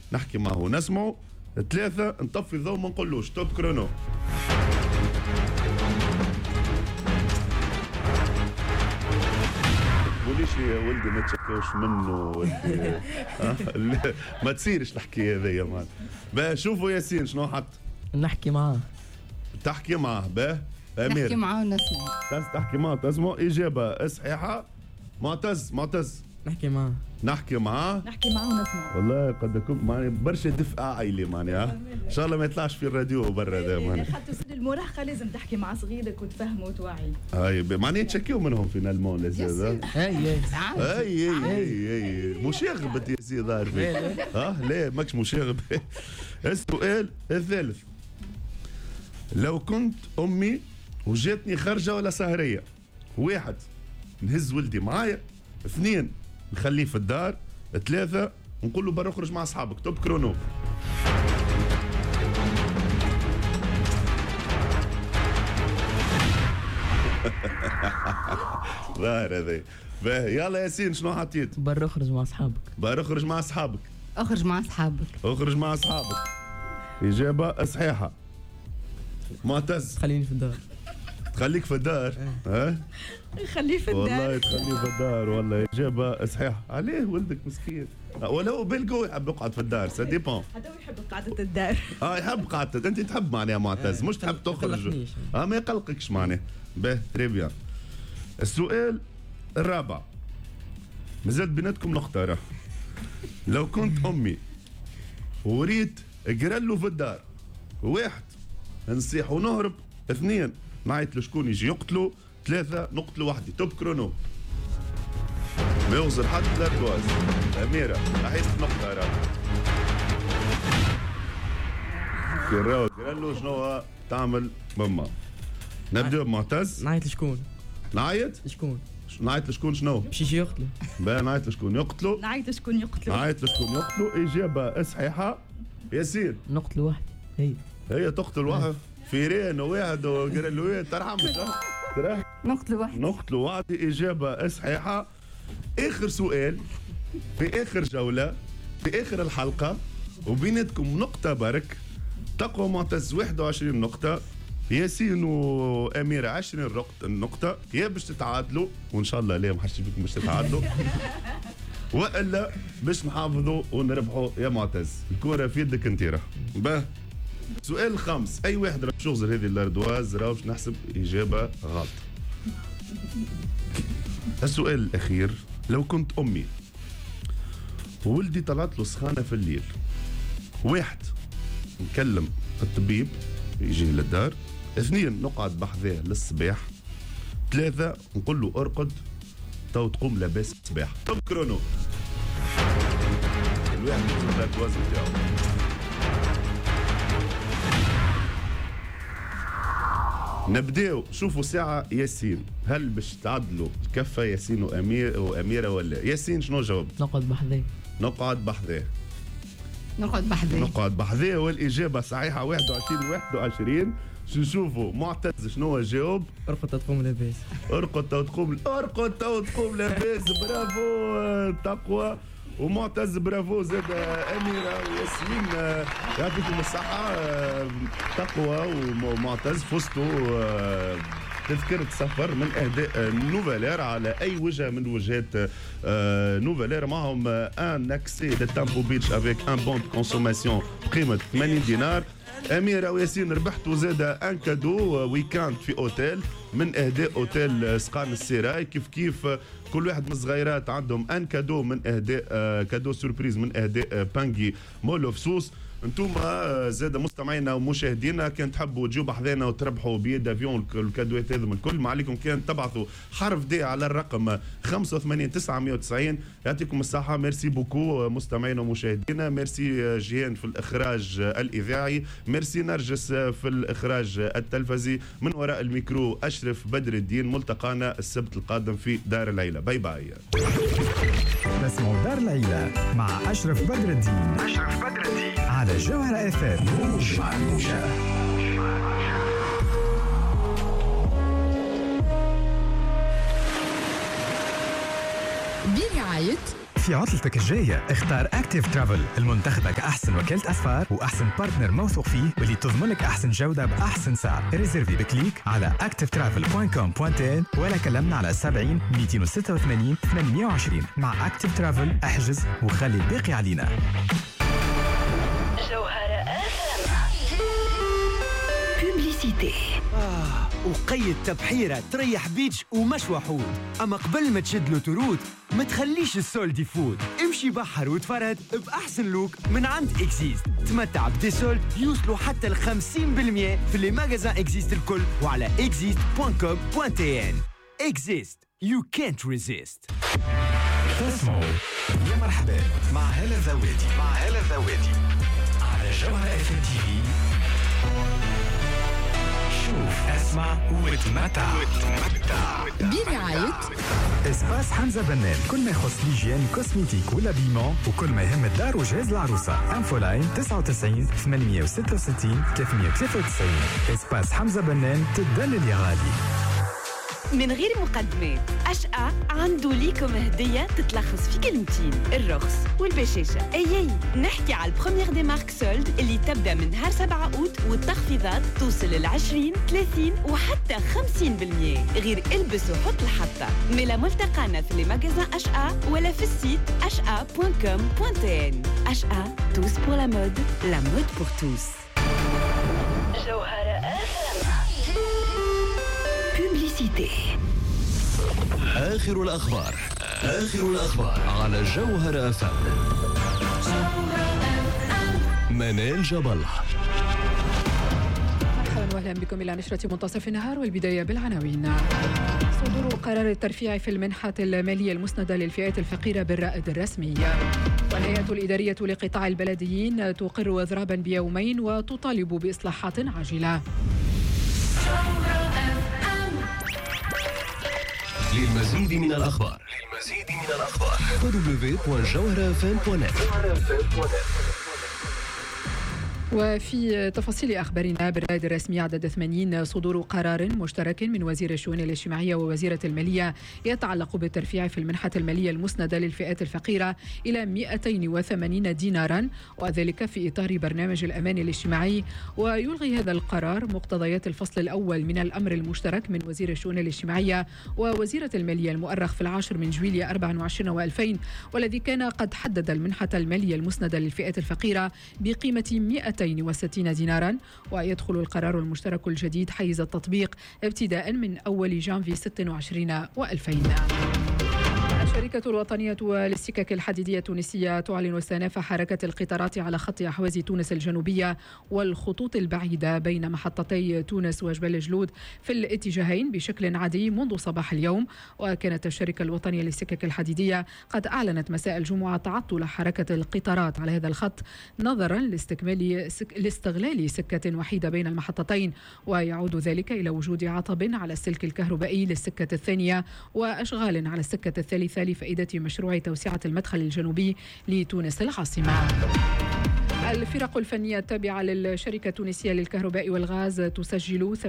نحكي معه نسمعه. 3 نطفي الضوء ما نقولوش توب كرونو. تقوليش يا ولدي ما تشكاوش منه ولدي. ما تصيرش الحكايه هذيا مان. باه شوفوا ياسين شنو حط. نحكي معاه. تحكي معاه باه امير. نحكي معاه ونسمع. تحكي معاه تسمع. اجابه صحيحه. معتز نحكي معاه. نحكي معاه ونسمع. والله قد يكون معني برشا دفء عائلي معناها. ان شاء الله ما يطلعش في الراديو برا ده معناها. حتى سن المراهقه لازم تحكي مع صغيرك وتفهمه وتوعي. هاي معناها تشكيو منهم فينالمون لازم. اي مشاغب يا سي ظاهر فيك. لا ماكش مشاغب. السؤال الثالث. لو كنت امي وجاتني خرجه ولا سهريه، 1 نهز ولدي معايا، 2 نخليه في الدار، 3 نقول له برا اخرج مع اصحابك. توب كرونو. ظاهر هذا. يلا ياسين شنو حطيت؟ برا اخرج مع اصحابك. برا اخرج مع اصحابك. اخرج مع اصحابك. اخرج مع اصحابك. اجابه صحيحه. معتز خليني في الدار. تخليك في الدار. ها خليه في الدار. والله تخليه في الدار. والله اجابه صحيحه. عليه ولدك مسكين ولو بالقو يحب يقعد في الدار. سا ديبون. هذا يحب قعده الدار. يحب قعدة. انت تحب معناها معتز مش تحب تخرج. ما يقلقكش معناها. باهي تري بيان. السؤال الرابع مازال بيناتكم نقطة راه. لو كنت أمي وريت قرلو في الدار، 1 نصيح ونهرب، 2 نعيط لشكون يجي يقتلو، 3 نقتلو وحدي. توب كرونو. ما يغزر حد الأردواز. أميرة أحس نقطة راه. كراو قرلو شنو تعمل ماما. نبدأ بمعتز. نعيط لشكون؟ نعيط لشكون شنو؟ باش يجي يقتلو. باه نعيط لشكون يقتلو. نعيط لشكون يقتلو. إجابة صحيحة. ياسين نقتل واحد. هي تقتل واحد. فيران وواحد وقرلوية ترحمش. نقتل واحد. إجابة صحيحة. آخر سؤال في آخر جولة في آخر الحلقة وبيناتكم نقطة برك. تقوى معتز 21 نقطة، ياسين وأميرة 20 نقطة. يا باش تتعادلوا وإن شاء الله لا ما حدش فيكم باش تتعادلوا وإلا باش نحافظوا ونربحوا يا معتز. الكرة في يدك انت راه. باه سؤال الخامس. أي واحد راه باش يغزر هذه الأردواز راه باش نحسب إجابة غلط. السؤال الأخير. لو كنت أمي وولدي طلعت له سخانة في الليل، 1 نكلم الطبيب يجي للدار، 2 نقعد بحذاه للصباح، 3 نقول له ارقد تو تقوم لاباس الصباح. طب كرونو. الواحد يوزن الوزن تاعو. نبداو. شوفوا ساعة ياسين. هل باش تعدلوا كفة ياسين وأميرة ولا ياسين شنو جاوب؟ نقعد بحذاه. نقعد بحذاه والإجابة صحيحة. 21. نشوفوا معتز شنو جاوب؟ ارقد تقوم لاباس. ارقد تو تقوم لاباس. برافو تقوى ومعتز. برافو زاد أميرة وياسين. يعطيكم الصحة. تقوى ومعتز فزتوا تذكرة سفر من أهداء نوفالير على أي وجهة من وجهات نوفالير. معهم ان اكسي للتامبو بيتش افيك ان بون دو كونسوماسيون بقيمة 80 دينار. أميرة وياسين ربحتوا زاد ان كادو ويكاند في اوتيل من اهداء اوتيل سقان السراي. كيف كل واحد من الصغيرات عندهم ان كادو من اهداء كادو سوربريز من اهداء بانجي مول فسوس. انتم زاد مستمعينا ومشاهدينا كان تحبوا تجوا بحذانا وتربحوا بيد دافيون الكادوات هذم الكل، ما عليكم كان تبعثوا حرف دي على الرقم 85 990. يعطيكم الصحة. ميرسي بوكو مستمعينا ومشاهدينا. ميرسي جيهان في الإخراج الإذاعي. ميرسي نرجس في الإخراج التلفزي. من وراء الميكرو أشرف بدر الدين. ملتقانا السبت القادم في دار العيلة. باي باي. اسمعوا دار العيلة مع أشرف بدر الدين على جوهرة FM. برعاية في عطلتك الجاية اختار أكتيف ترافل المنتخبك أحسن وكالة أسفار وأحسن بارتنر موثوق فيه واللي تضمن لك أحسن جودة بأحسن سعر. ريزيرفي بكليك على activetravel.com.tn ولا كلمنا على 70 286 820. مع أكتيف ترافل احجز وخلي الباقي علينا. بوبليسيتي. وقيد تبحيرة تريح بيتش ومش وحود. أما قبل ما تشد له تروت ما تخليش السولد يفوت. امشي بحر وتفرد بأحسن لوك من عند إكزيست. تمتع بدي سولد يوصلوا حتى 50% في لي ماغازان إكزيست الكل وعلى exist.com.tn. إكزيست You can't resist. تسمعوا يا مرحبا مع هلا ذواتي على جوهر اف ام تي في. شوف اسمع وتمتع برعاية اسباس حمزة بنان. كل ما يخص ليجيان كوسميتيك ولا بيمون وكل ما يهم الدار وجهاز العروسة. انفولاين 99 866 393. اسباس حمزة بنان تدلل يا غالي. من غير مقدمات، أشقى عنده ليكم هدية تتلخص في كلمتين: الرخص والبشاشة. أي نحكي على البروميير دي مارك سولد اللي تبدأ من نهار 7 أوت والتخفيضات توصل ل20 30 وحتى 50%. غير البس وحط الحطة. ملا ملتقانا في لي ماغازان أشقى ولا في السيت ashqa.com.tn. أشقى tous pour la mode pour tous. جوهرة بوبليسيتي. آخر الأخبار على جوهر أفهم. منال جبل. مرحبا واهلا بكم الى نشرة منتصف النهار والبداية بالعناوين. صدور قرار الترفيع في المنحة المالية المسندة للفئات الفقيرة بالرائد الرسمي. والهيئة الإدارية لقطاع البلديين تقر إضرابا بيومين وتطالب بإصلاحات عاجلة. للمزيد من الأخبار www.jawharafm.net. وفي تفاصيل أخبارنا بالرائد الرسمي عدد 80 صدور قرار مشترك من وزير الشؤون الاجتماعية ووزيرة المالية يتعلق بالترفيع في المنحة المالية المسندة للفئات الفقيرة إلى 280 دينارا، وذلك في إطار برنامج الأمان الاجتماعي. ويلغي هذا القرار مقتضيات الفصل الأول من الأمر المشترك من وزير الشؤون الاجتماعية ووزيرة المالية المؤرخ في 10 من جويلية 24 و2000، والذي كان قد حدد المنحة المالية المسندة للفئات الفقيرة بقيمة 260 دينارا. ويدخل القرار المشترك الجديد حيز التطبيق ابتداء من أول جانفي 26 و2000. الشركة الوطنية للسكك الحديدية التونسية تعلن استئناف حركة القطارات على خط أحواز تونس الجنوبية والخطوط البعيدة بين محطتي تونس وجبل جلود في الاتجاهين بشكل عادي منذ صباح اليوم. وكانت الشركة الوطنية للسكك الحديدية قد أعلنت مساء الجمعة تعطل حركة القطارات على هذا الخط نظرا لاستغلال سكة وحيدة بين المحطتين، ويعود ذلك إلى وجود عطب على السلك الكهربائي للسكة الثانية وأشغال على السكة الثالثة لفائدة مشروع توسعة المدخل الجنوبي لتونس العاصمة. الفرق الفنية التابعة للشركة التونسية للكهرباء والغاز تسجل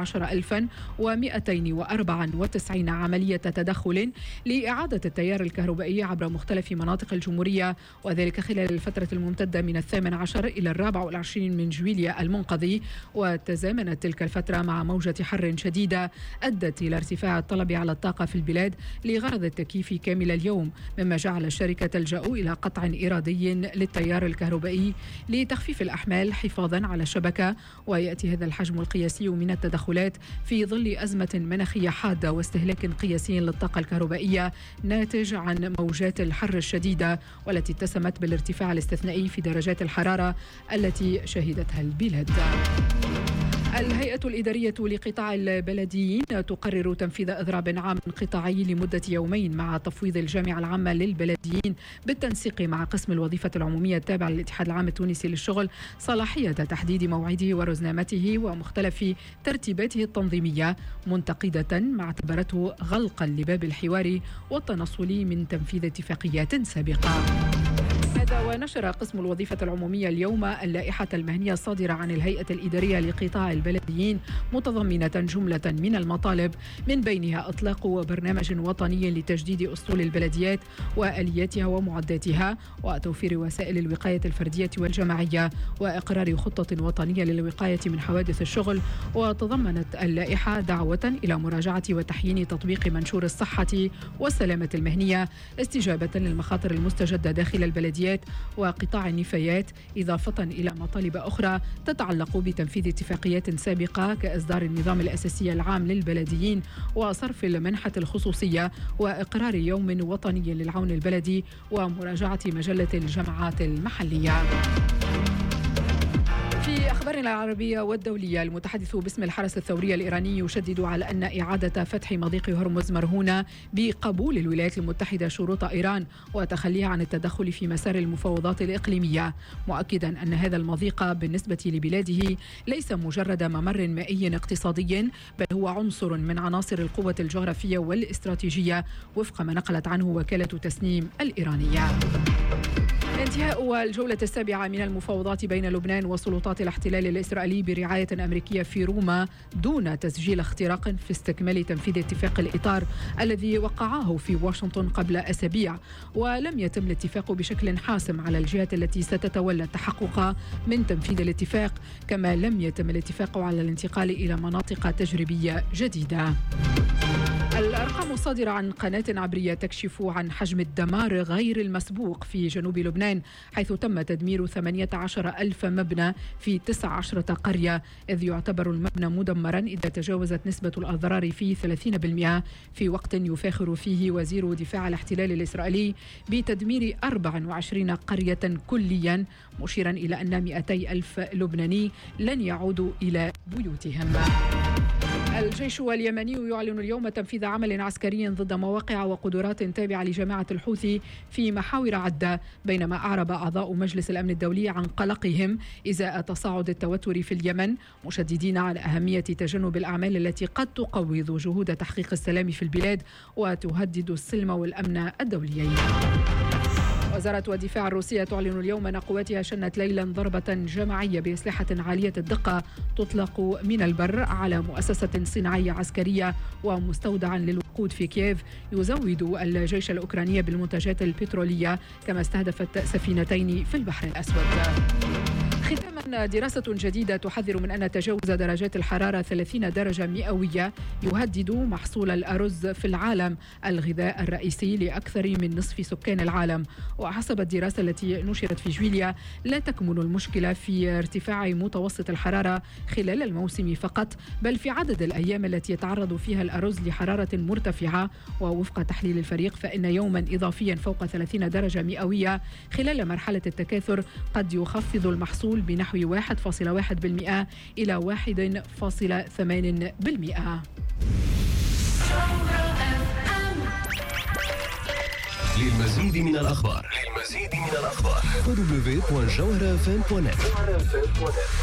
18294 عملية تدخل لإعادة التيار الكهربائي عبر مختلف مناطق الجمهورية، وذلك خلال الفترة الممتدة من 18 إلى 24 من جويلية المنقضي. وتزامنت تلك الفترة مع موجة حر شديدة أدت إلى ارتفاع الطلب على الطاقة في البلاد لغرض التكييف كامل اليوم، مما جعل الشركة تلجأ إلى قطع إرادي للتيار الكهربائي لتخفيف الأحمال حفاظا على الشبكة. ويأتي هذا الحجم القياسي من التدخلات في ظل أزمة مناخية حادة واستهلاك قياسي للطاقة الكهربائية ناتج عن موجات الحر الشديدة والتي اتسمت بالارتفاع الاستثنائي في درجات الحرارة التي شهدتها البلاد. الهيئة الإدارية لقطاع البلديين تقرر تنفيذ إضراب عام قطاعي لمدة يومين مع تفويض الجامعة العامة للبلديين بالتنسيق مع قسم الوظيفة العمومية التابع للاتحاد العام التونسي للشغل صلاحية تحديد موعده ورزنامته ومختلف ترتيباته التنظيمية، منتقدة ما اعتبرته غلقا لباب الحوار والتنصل من تنفيذ اتفاقيات سابقة. ونشر قسم الوظيفة العمومية اليوم اللائحة المهنية الصادرة عن الهيئة الإدارية لقطاع البلديين متضمنة جملة من المطالب من بينها إطلاق برنامج وطني لتجديد أسطول البلديات وآلياتها ومعداتها وتوفير وسائل الوقاية الفردية والجماعية وإقرار خطة وطنية للوقاية من حوادث الشغل. وتضمنت اللائحة دعوة إلى مراجعة وتحيين تطبيق منشور الصحة والسلامة المهنية استجابة للمخاطر المستجدة داخل البلديات وقطاع النفايات، إضافة إلى مطالب أخرى تتعلق بتنفيذ اتفاقيات سابقة كإصدار النظام الأساسي العام للبلديين وصرف المنحة الخصوصية وإقرار يوم وطني للعون البلدي ومراجعة مجلة الجماعات المحلية. في أخبارنا العربية والدولية، المتحدث باسم الحرس الثوري الإيراني يشدد على أن إعادة فتح مضيق هرمز مرهونة بقبول الولايات المتحدة شروط إيران وتخليها عن التدخل في مسار المفاوضات الإقليمية، مؤكدا أن هذا المضيق بالنسبة لبلاده ليس مجرد ممر مائي اقتصادي بل هو عنصر من عناصر القوة الجغرافية والاستراتيجية وفق ما نقلت عنه وكالة تسنيم الإيرانية. انتهاء الجولة السابعة من المفاوضات بين لبنان وسلطات الاحتلال الإسرائيلي برعاية أمريكية في روما دون تسجيل اختراق في استكمال تنفيذ اتفاق الإطار الذي وقعاه في واشنطن قبل أسابيع، ولم يتم الاتفاق بشكل حاسم على الجهات التي ستتولى التحقق من تنفيذ الاتفاق، كما لم يتم الاتفاق على الانتقال إلى مناطق تجريبية جديدة. الأرقام الصادرة عن قناة عبرية تكشف عن حجم الدمار غير المسبوق في جنوب لبنان، حيث تم تدمير 18,000 مبنى في 19 قرية، إذ يعتبر المبنى مدمرا إذا تجاوزت نسبة الأضرار فيه 30%، في وقت يفاخر فيه وزير دفاع الاحتلال الإسرائيلي بتدمير 24 قرية كليا، مشيرا إلى أن 200,000 لبناني لن يعودوا إلى بيوتهم. الجيش اليمني يعلن اليوم تنفيذ عمل عسكري ضد مواقع وقدرات تابعة لجماعة الحوثي في محاور عدة، بينما أعرب أعضاء مجلس الأمن الدولي عن قلقهم إزاء تصاعد التوتر في اليمن، مشددين على أهمية تجنب الأعمال التي قد تقوض جهود تحقيق السلام في البلاد وتهدد السلم والأمن الدوليين. وزارة الدفاع الروسية تعلن اليوم أن قواتها شنت ليلا ضربة جماعية بأسلحة عالية الدقة تطلق من البر على مؤسسة صناعية عسكرية ومستودعا للوقود في كييف يزود الجيش الأوكراني بالمنتجات البترولية، كما استهدفت سفينتين في البحر الأسود. ختاما، دراسة جديدة تحذر من أن تجاوز درجات الحرارة 30 درجة مئوية يهدد محصول الأرز في العالم، الغذاء الرئيسي لأكثر من نصف سكان العالم. وحسب الدراسة التي نشرت في جويليا لا تكمن المشكلة في ارتفاع متوسط الحرارة خلال الموسم فقط، بل في عدد الأيام التي يتعرض فيها الأرز لحرارة مرتفعة. ووفق تحليل الفريق فإن يوما إضافيا فوق 30 درجة مئوية خلال مرحلة التكاثر قد يخفض المحصول بنحو 1.1% إلى 1.8%. للمزيد من الأخبار www.jawharafm.net